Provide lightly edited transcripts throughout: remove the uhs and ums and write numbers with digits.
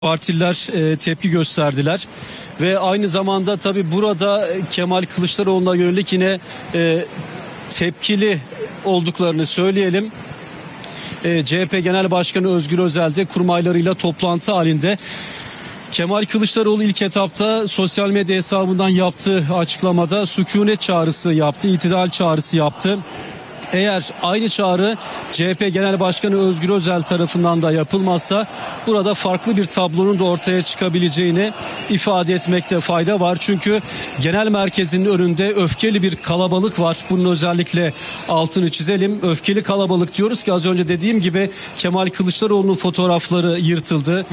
Partililer tepki gösterdiler ve aynı zamanda tabii burada Kemal Kılıçdaroğlu'na yönelik yine tepkili olduklarını söyleyelim. CHP Genel Başkanı Özgür Özel de kurmaylarıyla toplantı halinde. Kemal Kılıçdaroğlu ilk etapta sosyal medya hesabından yaptığı açıklamada sükunet çağrısı yaptı, itidal çağrısı yaptı. Eğer aynı çağrı CHP Genel Başkanı Özgür Özel tarafından da yapılmazsa burada farklı bir tablonun da ortaya çıkabileceğini ifade etmekte fayda var. Çünkü genel merkezin önünde öfkeli bir kalabalık var. Bunun özellikle altını çizelim. Öfkeli kalabalık diyoruz ki az önce dediğim gibi Kemal Kılıçdaroğlu'nun fotoğrafları yırtıldı.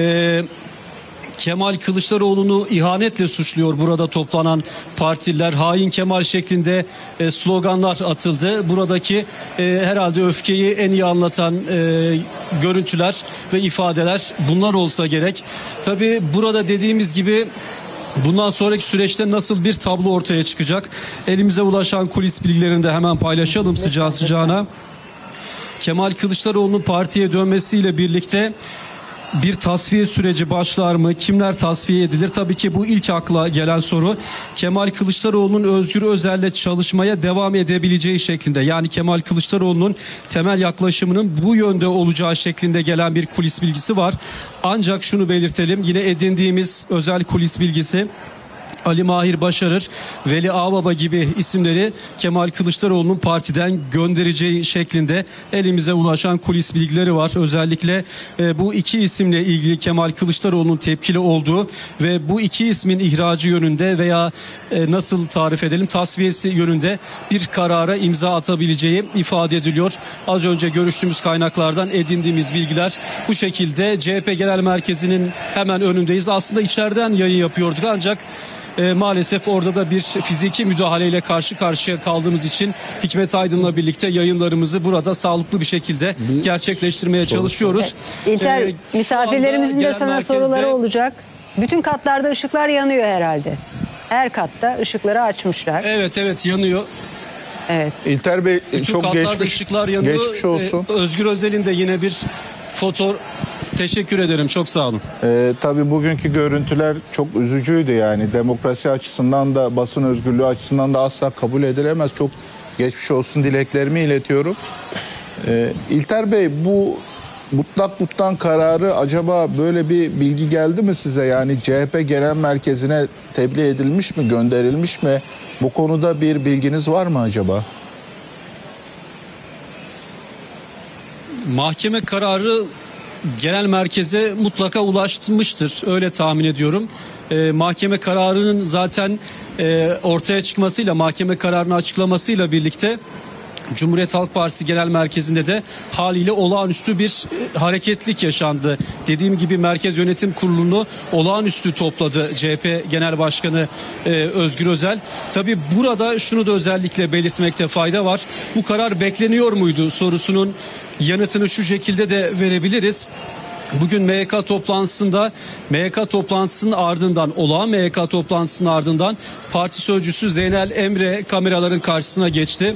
Kemal Kılıçdaroğlu'nu ihanetle suçluyor burada toplanan partililer. Hain Kemal şeklinde sloganlar atıldı. Buradaki herhalde öfkeyi en iyi anlatan görüntüler ve ifadeler bunlar olsa gerek. Tabii burada dediğimiz gibi bundan sonraki süreçte nasıl bir tablo ortaya çıkacak? Elimize ulaşan kulis bilgilerini de hemen paylaşalım sıcağı sıcağına. Kemal Kılıçdaroğlu'nun partiye dönmesiyle birlikte bir tasfiye süreci başlar mı? Kimler tasfiye edilir? Tabii ki bu ilk akla gelen soru. Kemal Kılıçdaroğlu'nun Özgür Özel'le çalışmaya devam edebileceği şeklinde. Yani Kemal Kılıçdaroğlu'nun temel yaklaşımının bu yönde olacağı şeklinde gelen bir kulis bilgisi var. Ancak şunu belirtelim. Yine edindiğimiz özel kulis bilgisi. Ali Mahir Başarır, Veli Ağbaba gibi isimleri Kemal Kılıçdaroğlu'nun partiden göndereceği şeklinde elimize ulaşan kulis bilgileri var. Özellikle bu iki isimle ilgili Kemal Kılıçdaroğlu'nun tepkili olduğu ve bu iki ismin ihracı yönünde veya nasıl tarif edelim tasfiyesi yönünde bir karara imza atabileceği ifade ediliyor. Az önce görüştüğümüz kaynaklardan edindiğimiz bilgiler bu şekilde. CHP Genel Merkezi'nin hemen önündeyiz. Aslında içeriden yayın yapıyorduk ancak maalesef orada da bir fiziki müdahaleyle karşı karşıya kaldığımız için Hikmet Aydın'la birlikte yayınlarımızı burada sağlıklı bir şekilde gerçekleştirmeye çalışıyoruz. İlter, misafirlerimizin de sana soruları olacak. Bütün katlarda ışıklar yanıyor herhalde. Her katta ışıkları açmışlar. Evet yanıyor. Evet. İlter Bey bütün çok ışıklar yanıyor. Geçmiş olsun. Özgür Özel'in de yine bir teşekkür ederim. Çok sağ olun. Tabii bugünkü görüntüler çok üzücüydü yani. Demokrasi açısından da basın özgürlüğü açısından da asla kabul edilemez. Çok geçmiş olsun dileklerimi iletiyorum. İlter Bey bu mutlak kararı acaba böyle bir bilgi geldi mi size? Yani CHP Genel Merkezi'ne tebliğ edilmiş mi, gönderilmiş mi? Bu konuda bir bilginiz var mı acaba? Mahkeme kararı genel merkeze mutlaka ulaşmıştır. Öyle tahmin ediyorum. Mahkeme kararının zaten ortaya çıkmasıyla, mahkeme kararını açıklamasıyla birlikte Cumhuriyet Halk Partisi Genel Merkezi'nde de haliyle olağanüstü bir hareketlik yaşandı. Dediğim gibi Merkez Yönetim Kurulu'nu olağanüstü topladı CHP Genel Başkanı Özgür Özel. Tabii burada şunu da özellikle belirtmekte fayda var. Bu karar bekleniyor muydu sorusunun yanıtını şu şekilde de verebiliriz. Bugün MYK toplantısının ardından, olağan MYK toplantısının ardından parti sözcüsü Zeynel Emre kameraların karşısına geçti.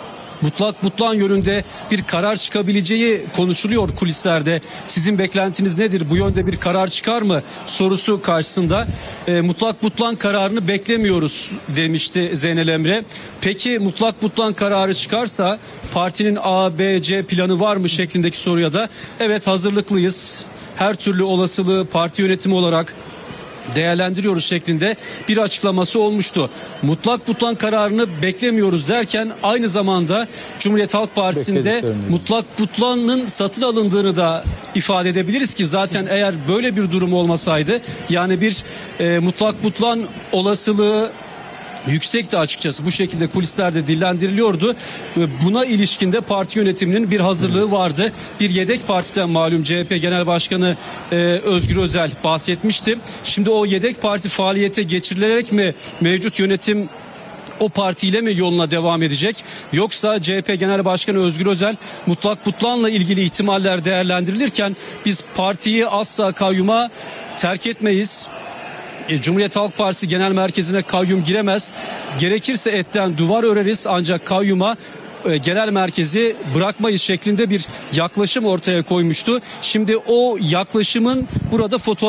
Mutlak yönünde bir karar çıkabileceği konuşuluyor kulislerde. Sizin beklentiniz nedir? Bu yönde bir karar çıkar mı? Sorusu karşısında mutlak kararını beklemiyoruz demişti Zeynel Emre. Peki mutlak kararı çıkarsa partinin A, B, C planı var mı şeklindeki soruya da evet hazırlıklıyız. Her türlü olasılığı parti yönetimi olarak değerlendiriyoruz şeklinde bir açıklaması olmuştu. Mutlak kararını beklemiyoruz derken aynı zamanda Cumhuriyet Halk Partisi'nde mutlak'ın satın alındığını da ifade edebiliriz ki zaten eğer böyle bir durum olmasaydı yani bir mutlak olasılığı yüksekti açıkçası, bu şekilde kulislerde dillendiriliyordu. Buna ilişkinde parti yönetiminin bir hazırlığı vardı. Bir yedek partiden malum CHP Genel Başkanı Özgür Özel bahsetmişti. Şimdi o yedek parti faaliyete geçirilerek mi mevcut yönetim o partiyle mi yoluna devam edecek? Yoksa CHP Genel Başkanı Özgür Özel mutlak'la ilgili ihtimaller değerlendirilirken biz partiyi asla kayyuma terk etmeyiz. Cumhuriyet Halk Partisi Genel Merkezi'ne kayyum giremez. Gerekirse etten duvar öreriz ancak kayyuma genel merkezi bırakmayız şeklinde bir yaklaşım ortaya koymuştu. Şimdi o yaklaşımın burada fotoğraf